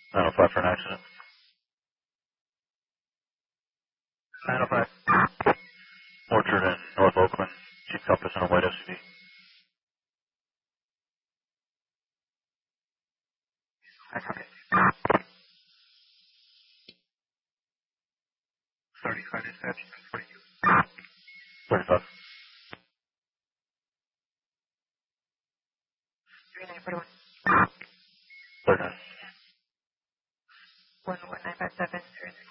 905 for an accident. 905. Orchard in North Oakland. Jeep Compass and a white SUV. I copy. 35 dispatch, 42. 35. 3941. 39. 11957,